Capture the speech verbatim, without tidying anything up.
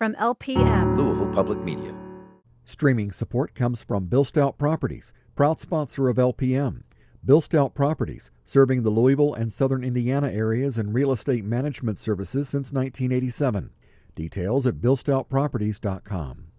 from L P M. Louisville Public Media. Streaming support comes from Bill Stout Properties, proud sponsor of L P M. Bill Stout Properties, serving the Louisville and southern Indiana areas in real estate management services since nineteen eighty-seven. Details at bill stout properties dot com.